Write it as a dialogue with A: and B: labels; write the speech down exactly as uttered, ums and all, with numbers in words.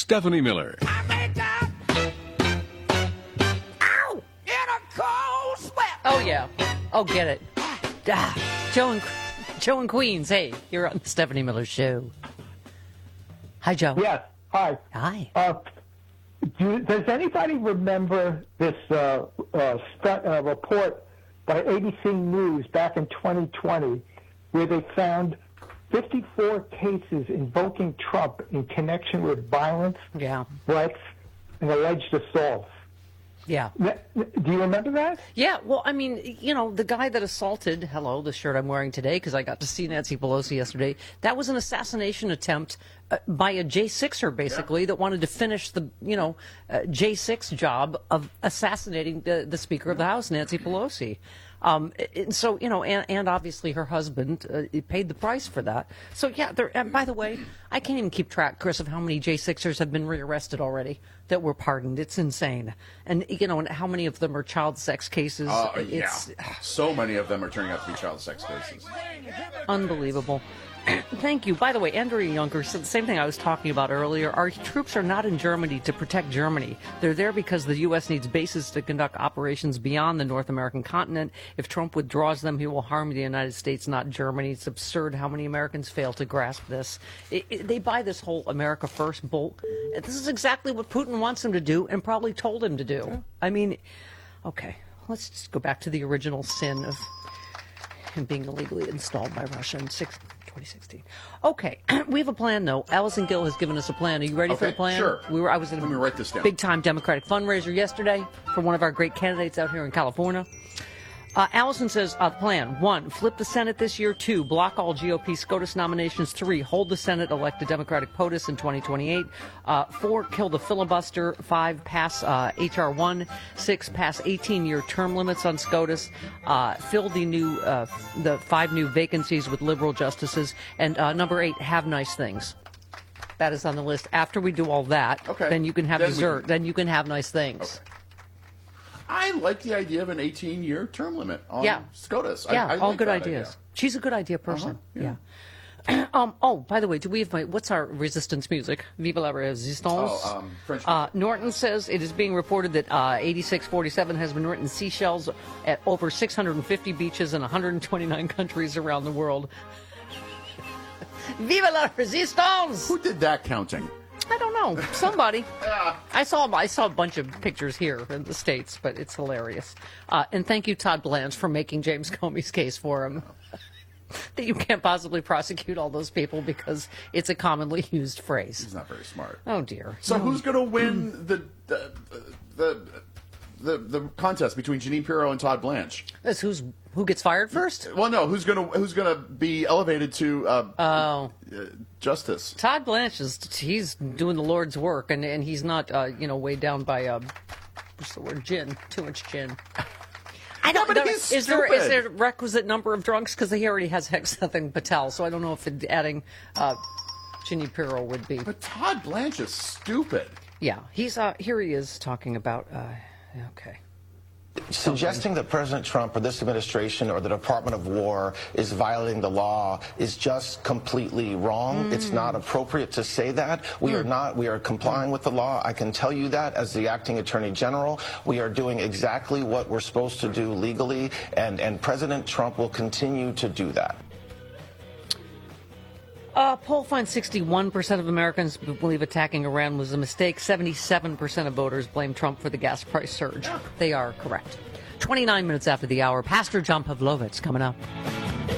A: Stephanie Miller.
B: I made that. Ow! In a cold sweat.
C: Oh, yeah. Oh, get it. Ah, Joe and Joe and Queens, hey, you're on the Stephanie Miller Show. Hi, Joe.
D: Yes. Hi.
C: Hi.
D: Uh, do, does anybody remember this uh, uh, st- uh, report by A B C News back in twenty twenty where they found fifty-four cases invoking Trump in connection with violence,
C: Yeah.
D: threats, and alleged assaults?
C: Yeah.
D: Do you remember that?
C: Yeah, well, I mean, you know, the guy that assaulted, hello, the shirt I'm wearing today, because I got to see Nancy Pelosi yesterday, that was an assassination attempt uh, by a J sixer, basically, yeah. that wanted to finish the, you know, uh, J six job of assassinating the, the Speaker of the House, Nancy Pelosi. Um, and so, you know, and, and obviously her husband uh, paid the price for that. So, yeah, there, and by the way, I can't even keep track, Chris, of how many J sixers have been rearrested already that were pardoned. It's insane. And, you know, and how many of them are child sex cases.
E: Uh,
C: it's
E: yeah. So many of them are turning out to be child sex cases.
C: Unbelievable. Thank you. By the way, Andrea Younger said the same thing I was talking about earlier. Our troops are not in Germany to protect Germany. They're there because the U S needs bases to conduct operations beyond the North American continent. If Trump withdraws them, he will harm the United States, not Germany. It's absurd how many Americans fail to grasp this. It, it, they buy this whole America First bull. This is exactly what Putin wants him to do and probably told him to do. I mean, okay, let's just go back to the original sin of him being illegally installed by Russia in six. twenty sixteen. Okay, we have a plan, though. Allison Gill has given us a plan. Are you ready
E: okay,
C: for the plan?
E: Sure.
C: We were. I was at
E: Let me write this
C: a
E: down.
C: big-time Democratic fundraiser yesterday for one of our great candidates out here in California. Uh, Allison says, uh, plan, one, flip the Senate this year. Two, block all G O P SCOTUS nominations. Three, hold the Senate, elect a Democratic POTUS in twenty twenty-eight. Uh, four, kill the filibuster. Five, pass uh, H R one. Six, pass eighteen-year term limits on SCOTUS. Uh, fill the new, uh, the five new vacancies with liberal justices. And uh, number eight, have nice things. That is on the list. After we do all that,
E: okay.
C: then you can have
E: then
C: dessert.
E: Can...
C: Then you can have nice things.
E: Okay. I like the idea of an eighteen-year term limit on
C: yeah.
E: SCOTUS.
C: Yeah,
E: I, I
C: all
E: like
C: good
E: that
C: ideas.
E: Idea.
C: She's a good idea person.
E: Uh-huh, yeah.
C: yeah. um, oh, by the way, do we have my, what's our resistance music? Vive la resistance.
E: Oh, um, French
C: uh, Norton says it is being reported that uh, eighty-six forty-seven has been written seashells at over six hundred fifty beaches in one hundred twenty-nine countries around the world. Vive la resistance!
E: Who did that counting?
C: I don't know. Somebody. I saw I saw a bunch of pictures here in the States, but it's hilarious. Uh, and thank you, Todd Blanche, for making James Comey's case for him. That you can't possibly prosecute all those people because it's a commonly used phrase.
E: He's not very smart.
C: Oh, dear.
E: So
C: no.
E: who's going to win the the, the the the contest between Jeanine Pirro and Todd Blanche?
C: That's who's who gets fired first?
E: Well, no. Who's going to who's going to be elevated to uh,
C: oh.
E: uh, justice?
C: Todd Blanche is he's doing the Lord's work, and, and he's not uh, you know weighed down by uh, what's the word gin, too much gin. I don't
E: no,
C: know.
E: Is
C: stupid. there is there a requisite number of drunks because he already has Hexathin Patel, so I don't know if it, adding uh, Jeanine Pirro would be.
E: But Todd Blanche is stupid.
C: Yeah, he's uh, here. He is talking about. Uh, okay.
F: Suggesting that President Trump or this administration or the Department of War is violating the law is just completely wrong. Mm. It's not appropriate to say that. We mm. are not. We are complying mm. with the law. I can tell you that as the acting attorney general. We are doing exactly what we're supposed to do legally, and, and President Trump will continue to do that.
C: Uh, poll finds sixty-one percent of Americans believe attacking Iran was a mistake. seventy-seven percent of voters blame Trump for the gas price surge. They are correct. twenty-nine minutes after the hour, Pastor John Pavlovitz coming up.